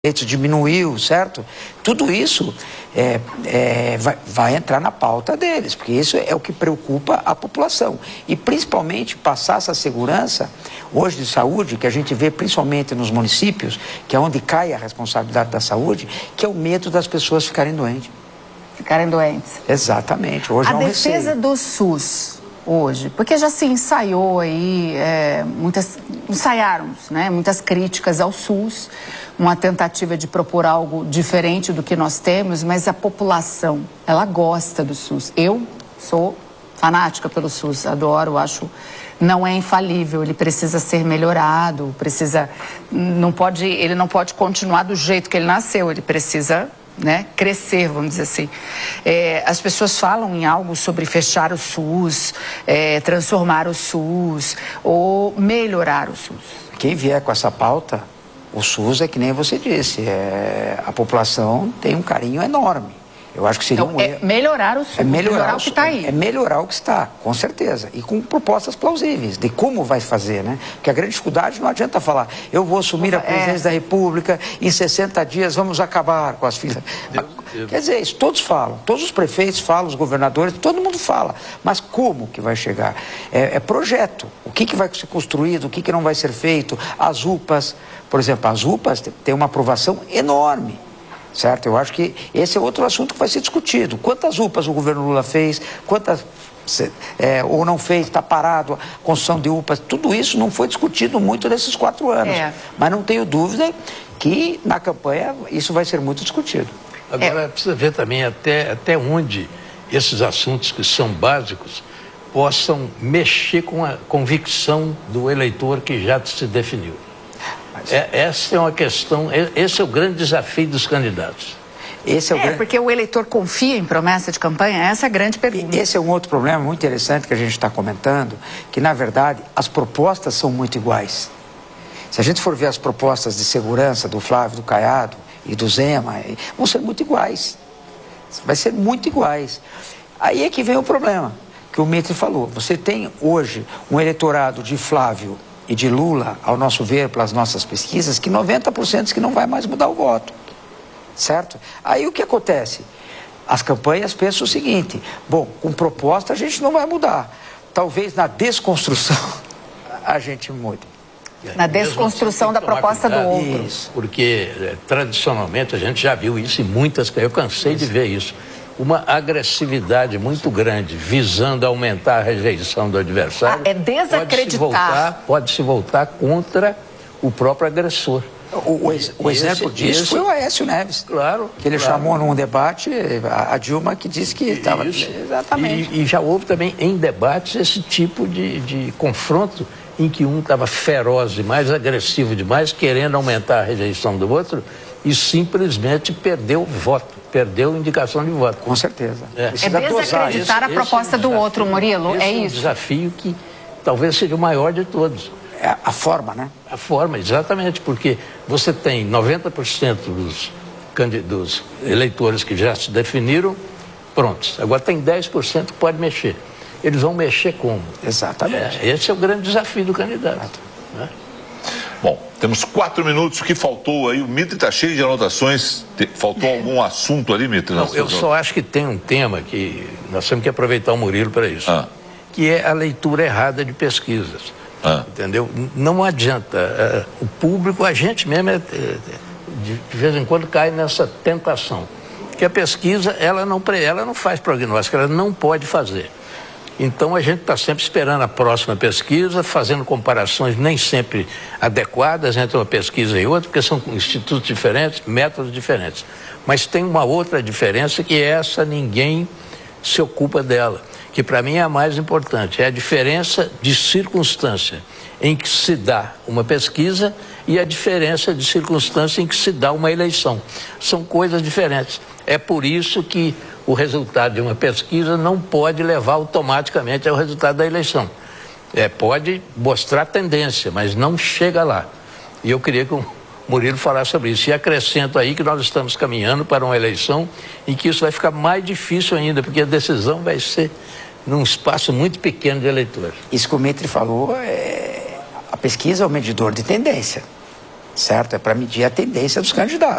diminuiu, certo? Tudo isso vai entrar na pauta deles, porque isso é o que preocupa a população. E principalmente passar essa segurança, hoje de saúde, que a gente vê principalmente nos municípios, que é onde cai a responsabilidade da saúde, que é o medo das pessoas ficarem doentes. Ficarem doentes. Exatamente, hoje é um receio. A defesa do SUS hoje, porque já se ensaiou aí, ensaiaram-se, né, muitas críticas ao SUS, uma tentativa de propor algo diferente do que nós temos, mas a população, ela gosta do SUS. Eu sou fanática pelo SUS, adoro, acho, não é infalível, ele precisa ser melhorado, ele não pode continuar do jeito que ele nasceu, ele precisa, né, crescer, vamos dizer assim. As pessoas falam em algo sobre fechar o SUS, transformar o SUS ou melhorar o SUS. Quem vier com essa pauta, o SUS é que nem você disse, a população tem um carinho enorme. Eu acho que seria um erro. Melhorar o SUS, melhorar o que está aí. É melhorar o que está, com certeza. E com propostas plausíveis de como vai fazer, né? Porque a grande dificuldade não adianta falar, eu vou assumir a presidência da República, em 60 dias vamos acabar com as filas. Quer dizer, isso todos falam, todos os prefeitos falam, os governadores, todo mundo fala. Mas como que vai chegar? É projeto. O que vai ser construído, o que não vai ser feito? As UPAs, por exemplo, as UPAs têm uma aprovação enorme. Certo? Eu acho que esse é outro assunto que vai ser discutido. Quantas UPAs o governo Lula fez, quantas ou não fez, está parado, a construção de UPAs, tudo isso não foi discutido muito nesses 4 anos. Mas não tenho dúvida que na campanha isso vai ser muito discutido. Agora, precisa ver também até onde esses assuntos que são básicos possam mexer com a convicção do eleitor que já se definiu. Essa é uma questão, esse é o grande desafio dos candidatos. Porque o eleitor confia em promessa de campanha, essa é a grande pergunta. Esse é um outro problema muito interessante que a gente está comentando, que na verdade as propostas são muito iguais. Se a gente for ver as propostas de segurança do Flávio, do Caiado e do Zema, vão ser muito iguais. Vai ser muito iguais. Aí é que vem o problema, que o Mitre falou. Você tem hoje um eleitorado de Flávio e de Lula, ao nosso ver, pelas nossas pesquisas, que 90% diz que não vai mais mudar o voto, certo? Aí o que acontece? As campanhas pensam o seguinte, bom, com proposta a gente não vai mudar, talvez na desconstrução a gente mude. Na desconstrução da proposta do outro. Isso. Porque, tradicionalmente, a gente já viu isso em muitas, eu cansei de ver isso, uma agressividade muito grande, visando aumentar a rejeição do adversário. É desacreditar. Pode-se voltar contra o próprio agressor. O exemplo disso foi o Aécio Neves. Claro. Que ele chamou num debate a Dilma, que disse que estava... Exatamente. E já houve também em debates esse tipo de confronto em que um estava feroz demais, agressivo demais, querendo aumentar a rejeição do outro e simplesmente perdeu o voto. Perdeu indicação de voto. Com certeza. É desacreditar a proposta do outro, Murilo, é isso? É um desafio que talvez seja o maior de todos. É a forma, né? A forma, exatamente, porque você tem 90% dos eleitores que já se definiram prontos. Agora tem 10% que pode mexer. Eles vão mexer como? Exatamente. Esse é o grande desafio do candidato. Né? Bom, temos 4 minutos. O que faltou aí? O Mitre está cheio de anotações. Faltou algum assunto ali, Mitre? Não, eu só acho que tem um tema que nós temos que aproveitar o Murilo para isso, que é a leitura errada de pesquisas. Entendeu? Não adianta. O público, a gente mesmo, de vez em quando cai nessa tentação. Que a pesquisa, ela não faz prognóstico, ela não pode fazer. Então a gente está sempre esperando a próxima pesquisa, fazendo comparações nem sempre adequadas entre uma pesquisa e outra, porque são institutos diferentes, métodos diferentes. Mas tem uma outra diferença que essa ninguém se ocupa dela, que para mim é a mais importante, é a diferença de circunstância em que se dá uma pesquisa e a diferença de circunstância em que se dá uma eleição. São coisas diferentes. É por isso que o resultado de uma pesquisa não pode levar automaticamente ao resultado da eleição. Pode mostrar tendência, mas não chega lá. E eu queria que o Murilo falasse sobre isso. E acrescento aí que nós estamos caminhando para uma eleição em que isso vai ficar mais difícil ainda, porque a decisão vai ser num espaço muito pequeno de eleitores. Isso que o Mitre falou, a pesquisa é o medidor de tendência. certo? É para medir a tendência dos candidatos.